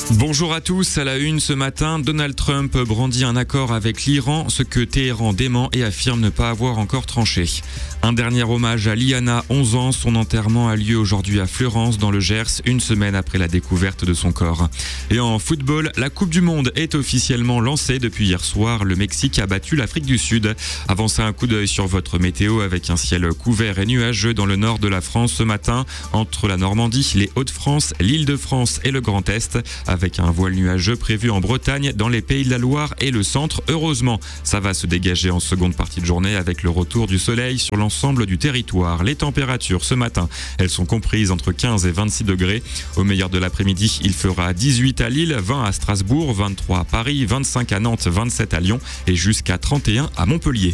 Bonjour à tous, à la une ce matin, Donald Trump brandit un accord avec l'Iran, ce que Téhéran dément et affirme ne pas avoir encore tranché. Un dernier hommage à Liana, 11 ans, son enterrement a lieu aujourd'hui à Fleurance dans le Gers, une semaine après la découverte de son corps. Et en football, la Coupe du Monde est officiellement lancée depuis hier soir, le Mexique a battu l'Afrique du Sud. Avancez un coup d'œil sur votre météo avec un ciel couvert et nuageux dans le nord de la France ce matin, entre la Normandie, les Hauts-de-France, l'Île-de-France et le Grand Est, avec un voile nuageux prévu en Bretagne, dans les Pays de la Loire et le centre. Heureusement, ça va se dégager en seconde partie de journée avec le retour du soleil sur l'ensemble du territoire. Les températures ce matin, elles sont comprises entre 15 et 26 degrés. Au meilleur de l'après-midi, il fera 18 à Lille, 20 à Strasbourg, 23 à Paris, 25 à Nantes, 27 à Lyon et jusqu'à 31 à Montpellier.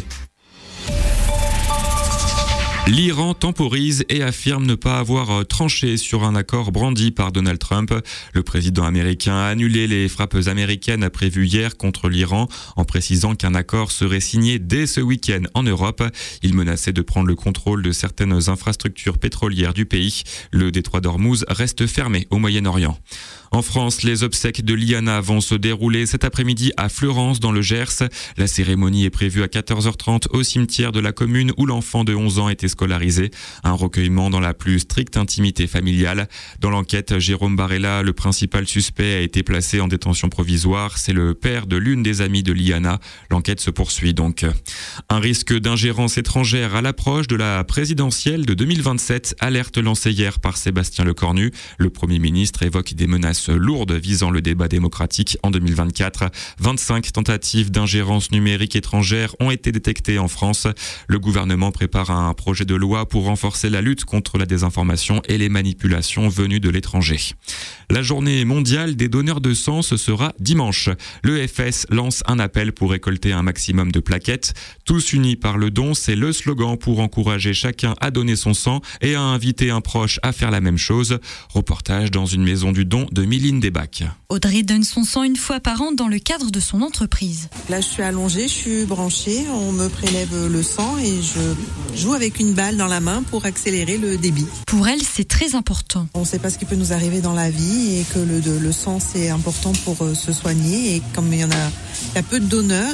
L'Iran temporise et affirme ne pas avoir tranché sur un accord brandi par Donald Trump. Le président américain a annulé les frappes américaines prévues hier contre l'Iran en précisant qu'un accord serait signé dès ce week-end en Europe. Il menaçait de prendre le contrôle de certaines infrastructures pétrolières du pays. Le détroit d'Ormuz reste fermé au Moyen-Orient. En France, les obsèques de Liana vont se dérouler cet après-midi à Fleurance dans le Gers. La cérémonie est prévue à 14h30 au cimetière de la commune où l'enfant de 11 ans était scolarisé. Un recueillement dans la plus stricte intimité familiale. Dans l'enquête, Jérôme Barella, le principal suspect, a été placé en détention provisoire. C'est le père de l'une des amies de Liana. L'enquête se poursuit donc. Un risque d'ingérence étrangère à l'approche de la présidentielle de 2027. Alerte lancée hier par Sébastien Lecornu. Le Premier ministre évoque des menaces lourdes visant le débat démocratique en 2024. 25 tentatives d'ingérence numérique étrangère ont été détectées en France. Le gouvernement prépare un projet de loi pour renforcer la lutte contre la désinformation et les manipulations venues de l'étranger. La journée mondiale des donneurs de sang, ce sera dimanche. L'EFS lance un appel pour récolter un maximum de plaquettes. Tous unis par le don, c'est le slogan pour encourager chacun à donner son sang et à inviter un proche à faire la même chose. Reportage dans une maison du don de Miline Desbacs. Audrey donne son sang une fois par an dans le cadre de son entreprise. Là, je suis allongée, je suis branchée, on me prélève le sang et je joue avec une balle dans la main pour accélérer le débit. Pour elle, c'est très important. On ne sait pas ce qui peut nous arriver dans la vie et que le sang, c'est important pour se soigner. Et comme il y a peu de donneurs,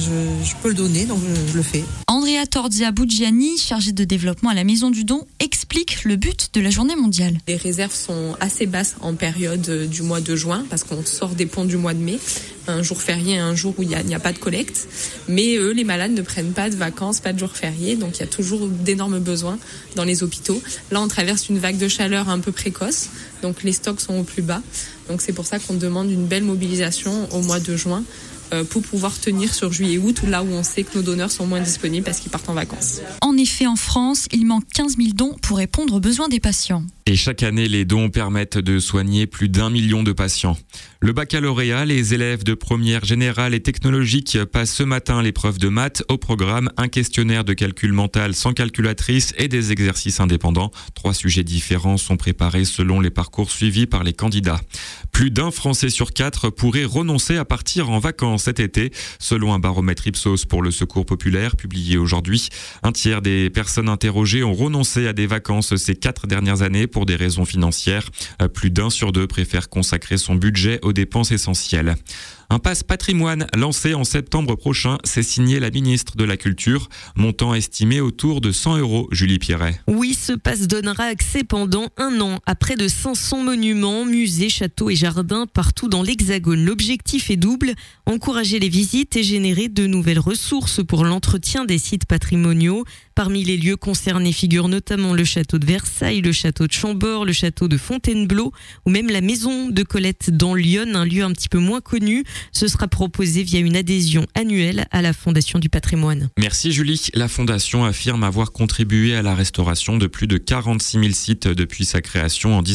je peux le donner, donc je le fais. Andrea Tordia Buggiani, chargée de développement à la Maison du Don, explique le but de la journée mondiale. Les réserves sont assez basses en période du mois de juin parce qu'on sort des ponts du mois de mai. Un jour férié, un jour où il n'y a pas de collecte. Mais eux, les malades ne prennent pas de vacances, pas de jours fériés. Donc il y a toujours d'énormes besoins dans les hôpitaux. Là, on traverse une vague de chaleur un peu précoce. Donc les stocks sont au plus bas. Donc c'est pour ça qu'on demande une belle mobilisation au mois de juin pour pouvoir tenir sur juillet-août, là où on sait que nos donneurs sont moins disponibles parce qu'ils partent en vacances. En effet, en France, il manque 15 000 dons pour répondre aux besoins des patients. Et chaque année, les dons permettent de soigner plus d'1 million de patients. Le baccalauréat, les élèves de première générale et technologique passent ce matin l'épreuve de maths. Au programme, un questionnaire de calcul mental sans calculatrice et des exercices indépendants. 3 sujets différents sont préparés selon les parcours suivis par les candidats. Plus d'un Français sur 4 pourrait renoncer à partir en vacances cet été, selon un baromètre Ipsos pour le Secours populaire publié aujourd'hui. Un tiers des personnes interrogées ont renoncé à des vacances ces 4 dernières années pour des raisons financières. Plus d'1 sur 2 préfère consacrer son budget aux dépenses essentielles. Un pass patrimoine lancé en septembre prochain, c'est signé la ministre de la Culture, montant estimé autour de 100 €, Julie Pierret. Oui, ce pass donnera accès pendant 1 an à près de 500 monuments, musées, châteaux et jardins partout dans l'Hexagone. L'objectif est double, encourager les visites et générer de nouvelles ressources pour l'entretien des sites patrimoniaux. Parmi les lieux concernés figurent notamment le château de Versailles, le château de Chambord, le château de Fontainebleau ou même la maison de Colette dans Lyon, un lieu un petit peu moins connu. Ce sera proposé via une adhésion annuelle à la Fondation du patrimoine. Merci Julie. La Fondation affirme avoir contribué à la restauration de plus de 46 000 sites depuis sa création en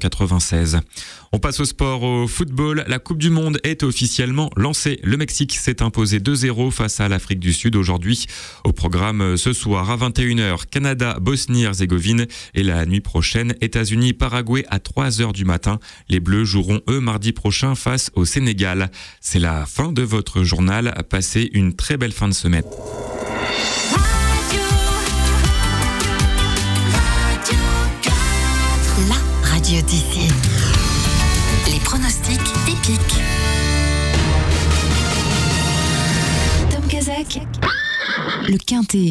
1996. On passe au sport, au football. La Coupe du Monde est officiellement lancée. Le Mexique s'est imposé 2-0 face à l'Afrique du Sud aujourd'hui. Au programme ce soir à 21h, Canada, Bosnie-Herzégovine et la nuit prochaine, États-Unis, Paraguay à 3h du matin. Les Bleus joueront eux mardi prochain face au Sénégal. C'est la fin de votre journal. Passez une très belle fin de semaine. La radio d'ici. Les pronostics des avec le Quintet.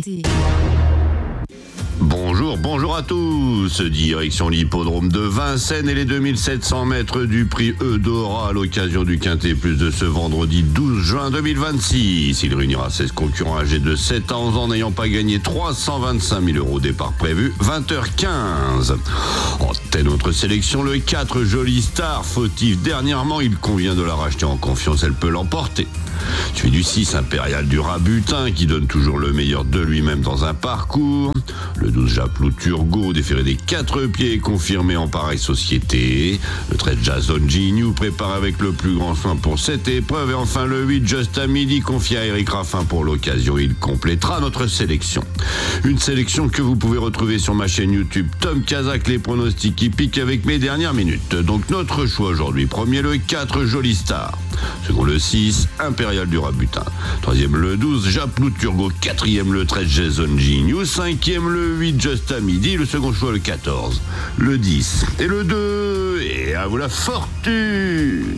Bonjour à tous. Direction l'hippodrome de Vincennes et les 2700 mètres du prix Eudora à l'occasion du Quintet Plus de ce vendredi 12 juin 2026. Il réunira 16 concurrents âgés de 7 à 11 ans n'ayant pas gagné 325 000 euros. Départ prévu 20h15. En tête notre sélection, le 4 Jolie Star, fautif dernièrement. Il convient de la racheter en confiance, elle peut l'emporter. Suivi du 6 Impérial du Rabutin qui donne toujours le meilleur de lui-même dans un parcours. Le 12 Japlou Turgot, déféré des 4 pieds, confirmé en pareille société. Le 13 Jason Gignou prépare avec le plus grand soin pour cette épreuve. Et enfin le 8 Just à Midi, confié à Eric Raffin pour l'occasion. Il complétera notre sélection. Une sélection que vous pouvez retrouver sur ma chaîne YouTube Tom Kazak, les pronostics hippiques avec mes dernières minutes. Donc notre choix aujourd'hui, premier le 4 Jolie Star. Second le 6 Impérial du Rabutin. Troisième le 12 Japlou Turgot. Quatrième le 13 Jason Gignou. Cinquième le 8 Just à Midi. Le second choix le 14, le 10 et le 2. Et à vous la fortune.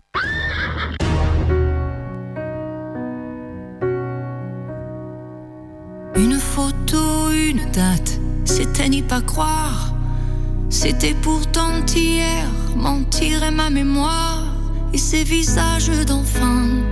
Une photo, une date, c'était n'y pas croire. C'était pourtant hier, mentir est ma mémoire. Et ces visages d'enfants